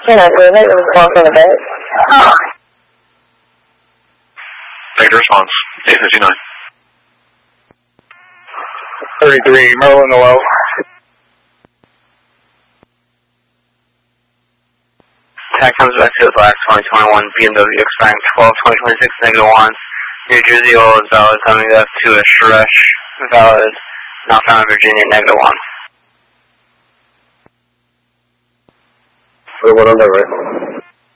Yeah, so they was going from the back. Oh. Negative response. 859. 33, Merlin Noel. Attack comes back to the Black 2021 BMW expiring 12/2026, -1. New Jersey oil is valid, coming up to a Shresh valid, not found in Virginia, -1. For the one on the right.